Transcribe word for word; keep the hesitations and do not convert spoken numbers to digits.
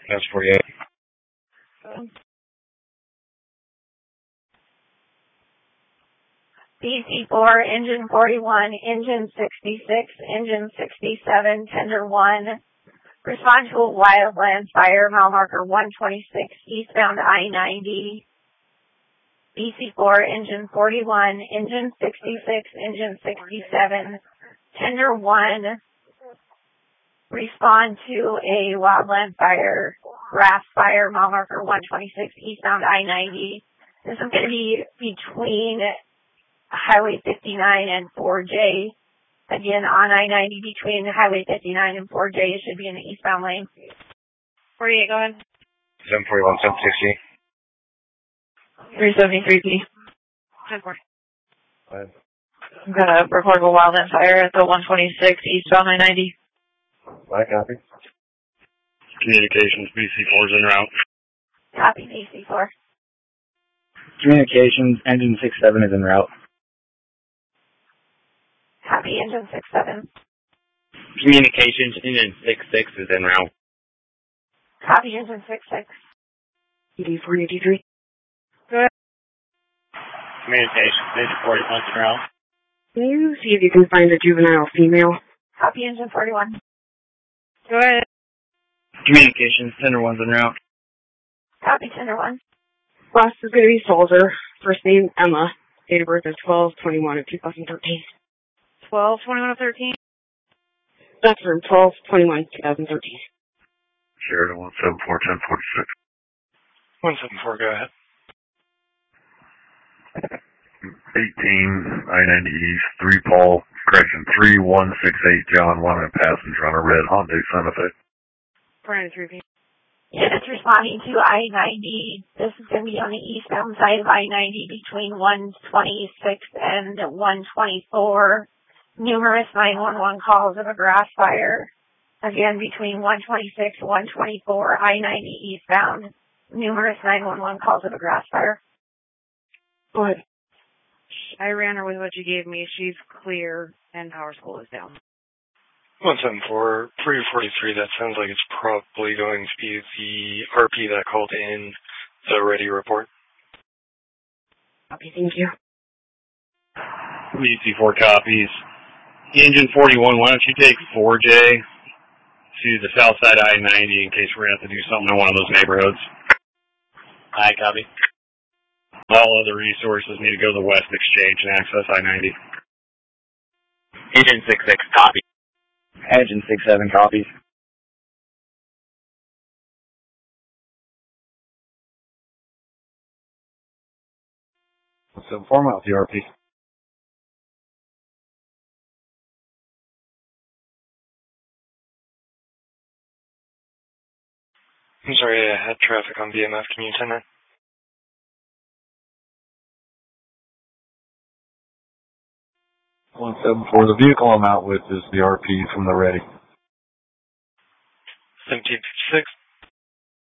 That's forty-eight. B C four, engine forty-one, engine sixty-six, engine sixty-seven, tender one. Respond to a wildland fire, mile marker one twenty-six, eastbound I ninety. B C four, engine forty-one, engine sixty-six, engine sixty-seven, tender one. Respond to a wildland fire, grass fire, mile marker one twenty-six, eastbound I ninety. This is going to be between Highway fifty-nine and four J. Again, on I ninety between Highway fifty-nine and four J, it should be in the eastbound lane. forty-eight, go ahead. seven forty-one, seven sixty. three seventy-three P. ten four. Go ahead. I'm going to report a wildland fire at the one twenty-six, eastbound I ninety. My copy. Communications, B C four is en route. Copy, B C four. Communications, engine sixty-seven is en route. Copy, engine sixty-seven. Communications, engine sixty-six is en route. Copy, engine sixty-six. E D four eighty-three. Go ahead. Communications, engine forty-one is en route. Can you see if you can find a juvenile female? Copy, engine forty-one. Go ahead. Communications, tender one's en route. Copy, tender one. Boss is going to be Soldier. First name Emma. Date of birth is twelve twenty-one of two thousand thirteen. twelve twenty-one of thirteen. That's from twelve twenty-one two thousand thirteen. Sheridan one seven four, ten forty-six. one seven four, go ahead. eighteen, I ninety East, three Paul, correction, three one six eight John, wanted a passenger on a red Hyundai Santa Fe. four ninety-three P. Yeah, it's responding to I ninety. This is going to be on the eastbound side of I ninety between one twenty-six and one twenty-four. Numerous nine one one calls of a grass fire. Again, between one twenty-six and one twenty-four, I ninety eastbound. Numerous nine one one calls of a grass fire. Go ahead. I ran her with what you gave me. She's clear, and power school is down. one seven four, three forty-three, that sounds like it's probably going to be the R P that called in the ready report. Copy, thank you. B C four copies. Engine forty-one, why don't you take four J to the south side of I ninety in case we're going to have to do something in one of those neighborhoods. Aye, copy. All other resources need to go to the west exchange and access I ninety. Engine sixty-six, copy. Engine sixty-seven copies. So four miles, the R P. I'm sorry, I had traffic on B M F. Can you attend that? one seven four, the vehicle I'm out with is the R P from the ready. seventeen fifty-six.